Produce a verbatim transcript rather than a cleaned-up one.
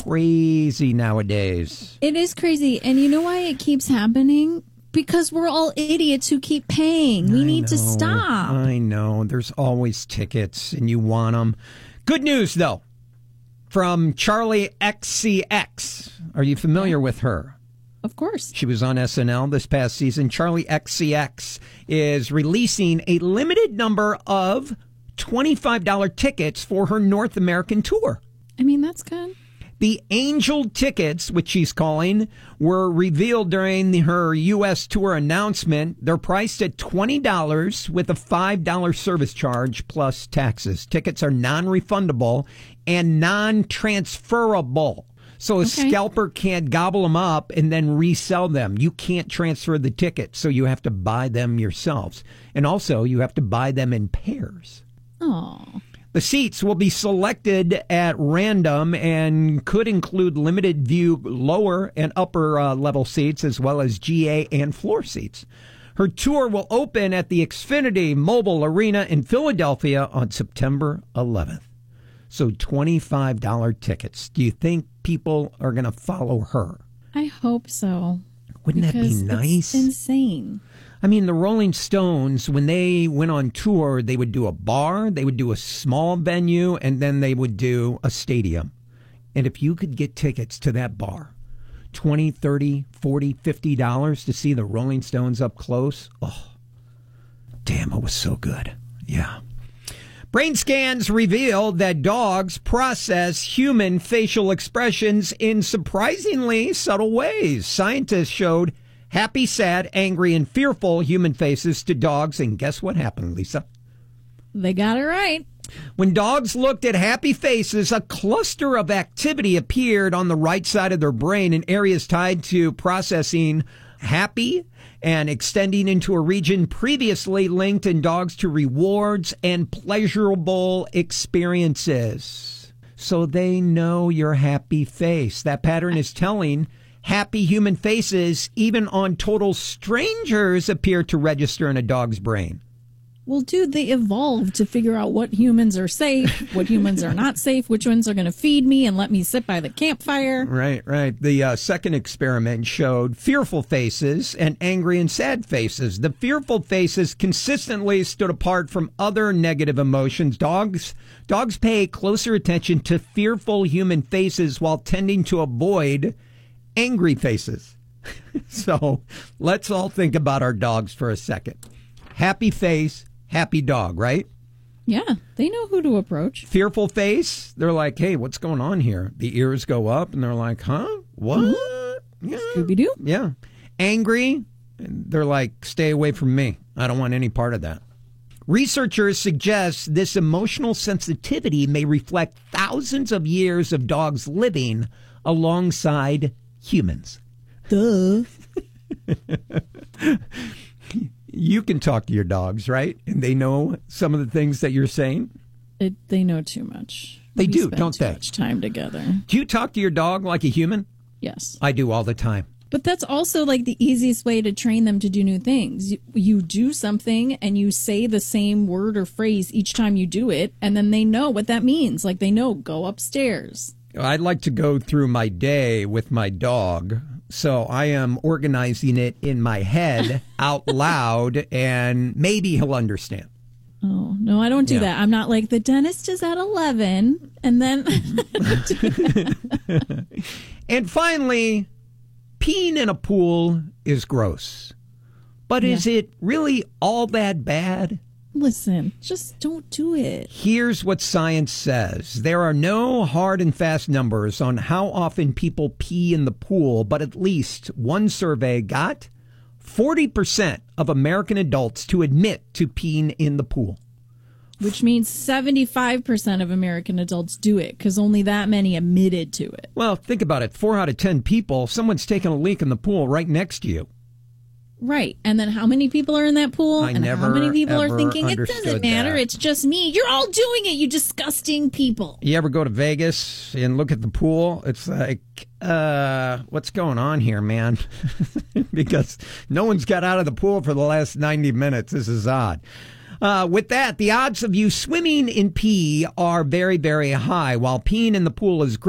crazy nowadays. It is crazy. And you know why it keeps happening? Because we're all idiots who keep paying. We I need know, to stop. I know. There's always tickets and you want them. Good news, though, from Charlie X C X. Are you familiar yeah. with her? Of course. She was on S N L this past season. Charlie X C X is releasing a limited number of twenty-five dollars tickets for her North American tour. I mean, that's good. The Angel tickets, which she's calling, were revealed during the, her U S tour announcement. They're priced at twenty dollars with a five dollars service charge plus taxes. Tickets are non-refundable and non-transferable. So a okay. scalper can't gobble them up and then resell them. You can't transfer the tickets, so you have to buy them yourselves. And also, you have to buy them in pairs. Oh. The seats will be selected at random and could include limited view lower and upper uh, level seats, as well as G A and floor seats. Her tour will open at the Xfinity Mobile Arena in Philadelphia on September eleventh. So twenty-five dollars tickets. Do you think people are going to follow her? I hope so. Wouldn't that be nice? It's insane. I mean, the Rolling Stones, when they went on tour, they would do a bar, they would do a small venue, and then they would do a stadium. And if you could get tickets to that bar, twenty, thirty, forty, fifty dollars to see the Rolling Stones up close, oh, damn, it was so good. Yeah. Brain scans reveal that dogs process human facial expressions in surprisingly subtle ways. Scientists showed happy, sad, angry, and fearful human faces to dogs. And guess what happened, Lisa? They got it right. When dogs looked at happy faces, a cluster of activity appeared on the right side of their brain in areas tied to processing happy and extending into a region previously linked in dogs to rewards and pleasurable experiences. So they know your happy face. That pattern is telling happy human faces, even on total strangers, appear to register in a dog's brain. Well, dude, they evolved to figure out what humans are safe, what humans are not safe, which ones are going to feed me and let me sit by the campfire. Right, right. The uh, second experiment showed fearful faces and angry and sad faces. The fearful faces consistently stood apart from other negative emotions. Dogs, dogs pay closer attention to fearful human faces while tending to avoid angry faces. So let's all think about our dogs for a second. Happy face, happy dog, right? Yeah, they know who to approach. Fearful face, they're like, hey, what's going on here? The ears go up and they're like, huh? What? Mm-hmm. Yeah. Scooby-Doo? Yeah. Angry, they're like, stay away from me. I don't want any part of that. Researchers suggest this emotional sensitivity may reflect thousands of years of dogs living alongside humans. Duh. You can talk to your dogs, right? And they know some of the things that you're saying? It, they know too much. They we do, spend don't too they? Much time together. Do you talk to your dog like a human? Yes. I do all the time. But that's also like the easiest way to train them to do new things. You, you do something and you say the same word or phrase each time you do it, and then they know what that means. Like they know, go upstairs. I'd like to go through my day with my dog, so I am organizing it in my head out loud, and maybe he'll understand. Oh, no, I don't do yeah. that. I'm not like, the dentist is at eleven, and then... And finally, peeing in a pool is gross. But yeah. is it really all that bad? Listen, just don't do it. Here's what science says. There are no hard and fast numbers on how often people pee in the pool, but at least one survey got forty percent of American adults to admit to peeing in the pool. Which means seventy-five percent of American adults do it, because only that many admitted to it. Well, think about it. Four out of ten people, someone's taking a leak in the pool right next to you. Right. And then how many people are in that pool? I and never, how many people ever are thinking, it doesn't matter, that. It's just me. You're all doing it, you disgusting people. You ever go to Vegas and look at the pool? It's like, uh, what's going on here, man? Because no one's got out of the pool for the last ninety minutes. This is odd. Uh, with that, the odds of you swimming in pee are very, very high. While peeing in the pool is great,